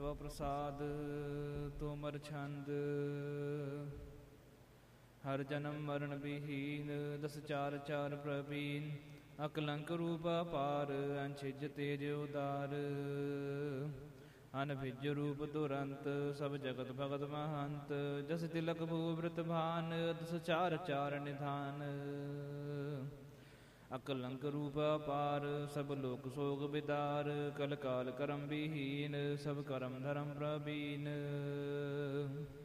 ਤਵ ਪ੍ਰਸਾਦ ਤੁਮਰ ਛੰਦ। ਹਰ ਜਨਮ ਮਰਨ ਵਿਹੀਨ, ਦਸ ਚਾਰ ਚਾਰ ਪ੍ਰਵੀਨ। ਅਕਲੰਕ ਰੂਪ ਅਪਾਰ, ਅੰਛਿਜ ਤੇਜ ਉਦਾਰ। ਅਨਭਿਜ ਰੂਪ ਦੁਰੰਤ, ਸਭ ਜਗਤ ਭਗਤ ਮਹੰਤ। ਜਸ ਤਿਲਕ ਭੂਬ੍ਰਤ ਭਾਨ, ਦਸ ਚਾਰ ਚਾਰ ਨਿਧਾਨ। ਅਕਲੰਕ ਰੂਪ ਅਪਾਰ, ਸਭ ਲੋਕ ਸੋਗ ਬਿਦਾਰ। ਕਲ ਕਾਲ ਕਰਮ ਵਿਹੀਨ, ਸਭ ਕਰਮ ਧਰਮ ਪ੍ਰਬੀਨ।